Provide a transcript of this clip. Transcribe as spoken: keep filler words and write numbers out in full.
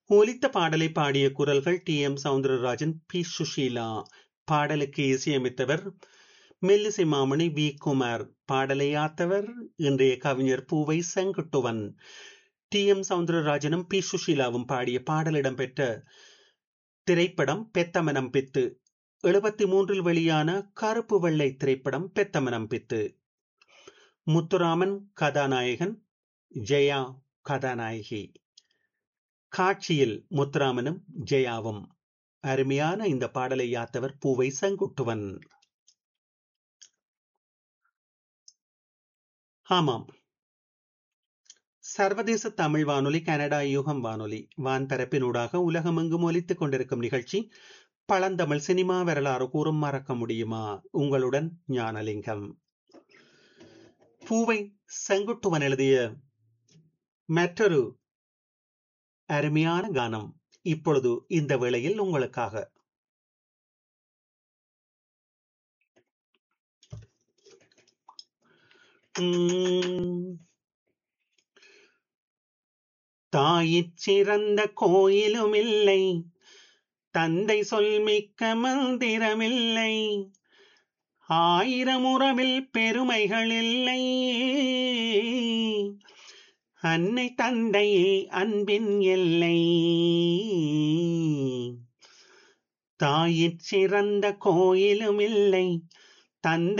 ஒலித்த பாடலை பாடிய குரல்கள் D M Soundararajan, B Sushila. பாடலுக்கு இசையமைத்தவர் மெல்லிசை மாமணி வி குமார். பாடலை ஆத்தவர் இன்றைய கவிஞர் பூவை செங்குட்டுவன். டி எம் சவுந்தரராஜனும் பி சுஷீலாவும் பாடிய பாடல் இடம்பெற்ற திரைப்படம் பெத்தமனம் பித்து. எழுபத்தி மூன்றில் வெளியான கருப்பு வெள்ளை திரைப்படம் பெத்தமனம் பித்து. முத்துராமன் கதாநாயகன், ஜெயா கதாநாயகி. காட்சியில் முத்துராமனும் ஜெயாவும். அருமையான இந்த பாடலை யாத்தவர் பூவை செங்குட்டுவன். ஆமாம், சர்வதேச தமிழ் வானொலி, கனடா யுகம் வானொலி வான்பரப்பினூடாக உலகமெங்கும் ஒலித்துக் கொண்டிருக்கும் நிகழ்ச்சி பழந்தமிழ் சினிமா வரலாறு கூறும் மறக்க முடியுமா? உங்களுடன் ஞானலிங்கம். பூவை செங்குட்டுவன் எழுதிய மற்றொரு அருமையான கானம் இப்பொழுது இந்த வேளையில் உங்களுக்காக. தாயிற் சிறந்த கோயிலும் இல்லை, தந்தை சொல்மிக்க மந்திரமில்லை, ஆயிரம் உறவில் பெருமைகள் இல்லை, அன்னை தந்தையே அன்பின் எல்லை. தாயிற் சிறந்த கோயிலும் இல்லை, தந்தை